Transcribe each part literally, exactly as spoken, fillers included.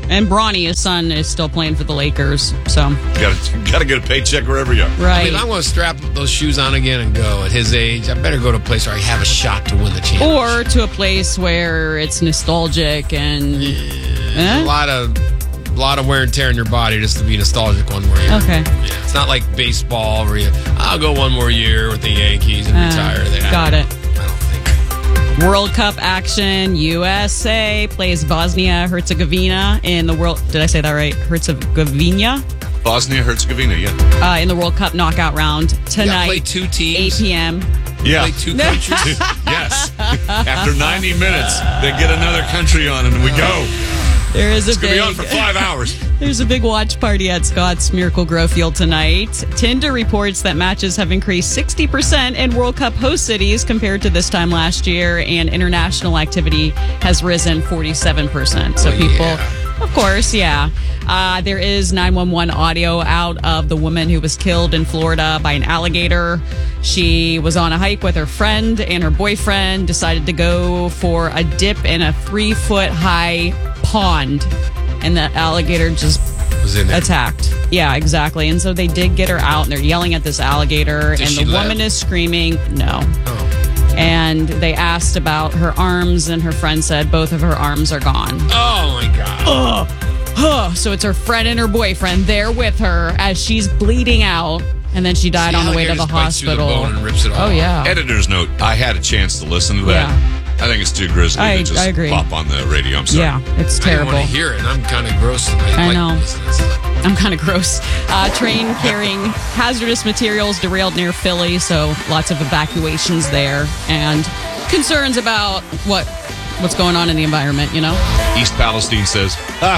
And Bronny, his son, is still playing for the Lakers. So got to got to get a paycheck wherever you are. Right. I mean, I'm going to strap those shoes on again and go. At his age, I better go to a place where I have a shot to win the championship. Or to a place where it's nostalgic and yeah, eh? a lot of a lot of wear and tear in your body just to be nostalgic one more year. Okay. Yeah, it's not like baseball where you, I'll go one more year with the Yankees and Uh, retire. They got it. I don't think. World Cup action. U S A plays Bosnia Herzegovina in the World. Did I say that right? Herzegovina. Bosnia Herzegovina, yeah. Uh, in the World Cup knockout round tonight. Play two teams. eight p.m. Yeah. Play two countries. Yes. After ninety minutes, they get another country on and we go. There is a It's going big. to be on for five hours. There's a big watch party at Scott's Miracle Grow Field tonight. Tinder reports that matches have increased sixty percent in World Cup host cities compared to this time last year, and international activity has risen forty-seven percent. So Oh, people, yeah. of course, yeah. Uh, there is nine one one audio out of the woman who was killed in Florida by an alligator. She was on a hike with her friend and her boyfriend, decided to go for a dip in a three-foot-high pond, and the alligator just Was in there. attacked. Yeah, exactly. And so they did get her out, and they're yelling at this alligator, Did and she the live? woman is screaming, no. Oh. And they asked about her arms, and her friend said both of her arms are gone. Oh my God. Huh. So it's her friend and her boyfriend there with her as she's bleeding out, and then she died The on the way to alligator the just bites through the hospital. bone and rips it Oh off. yeah. Editor's note, I had a chance to listen to that. Yeah. I think it's too grisly I- to just I agree. pop on the radio. I'm sorry. Yeah, it's I didn't terrible. want to hear it. I'm kind of gross. And I, I like know. listening to stuff. I'm kind of gross. Uh, train carrying hazardous materials derailed near Philly, so lots of evacuations there and concerns about what what's going on in the environment. You know, East Palestine says, ha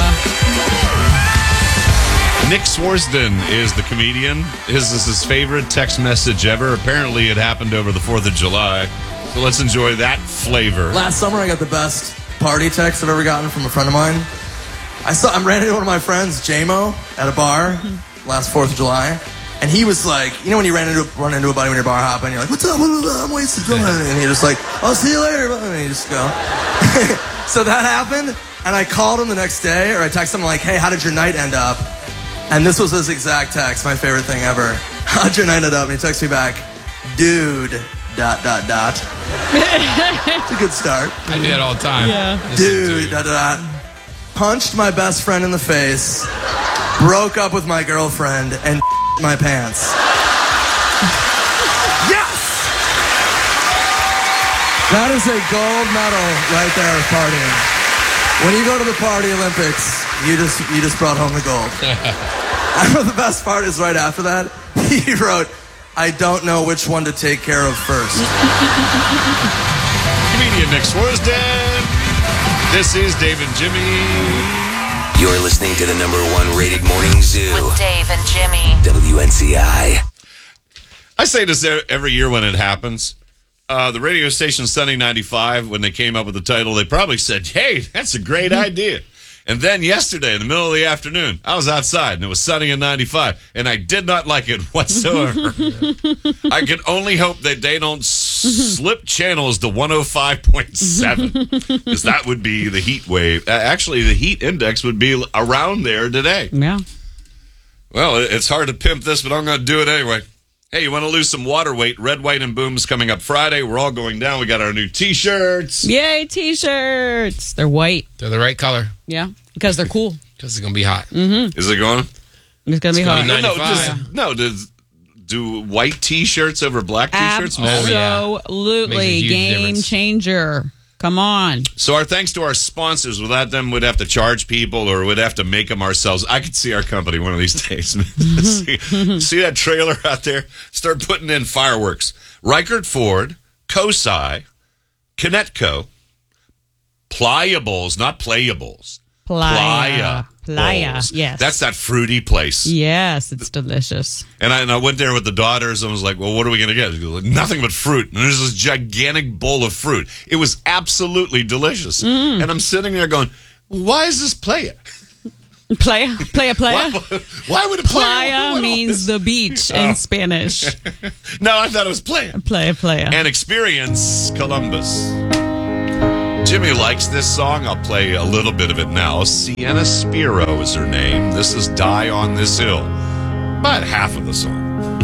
ha. Nick Swarsden is the comedian. His is his favorite text message ever. Apparently, it happened over the fourth of July. So let's enjoy that flavor. Last summer, I got the best party text I've ever gotten from a friend of mine. I saw I ran into one of my friends, J-Mo, at a bar last fourth of July. And he was like, you know when you ran into, run into a buddy when you're bar hopping, you're like, what's up? I'm wasted. And you're just like, I'll see you later. And you just go. So that happened. And I called him the next day, or I texted him like, hey, how did your night end up? And this was his exact text, my favorite thing ever. How'd your night end up? And he texted me back, dude, dot, dot, dot. It's a good start. I do that all the time. Yeah. Listen to Dude, you. dot, dot, dot. Punched my best friend in the face, broke up with my girlfriend, and my pants. Yes! That is a gold medal right there of partying. When you go to the Party Olympics, you just you just brought home the gold. I know the best part is right after that, he wrote, I don't know which one to take care of first. Comedian Nick Swarsden. This is Dave and Jimmy. You're listening to the number one rated morning zoo. With Dave and Jimmy. W N C I. I say this e- every year when it happens. Uh, the radio station Sunny ninety-five, when they came up with the title, they probably said, hey, that's a great idea. And then yesterday, in the middle of the afternoon, I was outside, and it was sunny in ninety-five, and I did not like it whatsoever. I can only hope that they don't s- slip channels to one oh five point seven, because that would be the heat wave. Uh, actually, the heat index would be around there today. yeah. Well, it- it's hard to pimp this, but I'm going to do it anyway. Hey, you want to lose some water weight? Red, White, and Boom is coming up Friday. We're all going down. We got our new T-shirts. Yay, t-shirts. They're white. They're the right color Yeah, because they're cool. because it's going to be hot. Is it going? It's gonna be gonna hot. be No, ninety-five. does, no. Does do white T-shirts over black T-shirts? Oh, yeah. Absolutely, Makes a huge game difference. changer. Come on. So our thanks to our sponsors. Without them, we'd have to charge people or we'd have to make them ourselves. I could see our company one of these days. see, see that trailer out there? Start putting in fireworks. Reichert Ford, Kosai, Kinetco, Playables, not playables. Playa. Playa. Bowls. Yes. That's that fruity place. Yes, it's delicious. And I, and I went there with the daughters and was like, well, what are we going to get? She goes, nothing but fruit. And there's this gigantic bowl of fruit. It was absolutely delicious. Mm. And I'm sitting there going, why is this playa? Playa. Playa. Playa. Why, why would it playa? Playa What- means the beach Oh. in Spanish. No, I thought it was playa. Playa. Playa. And experience Columbus. Jimmy likes this song. I'll play a little bit of it now. Sienna Spiro is her name. This is Die on This Hill. About half of the song.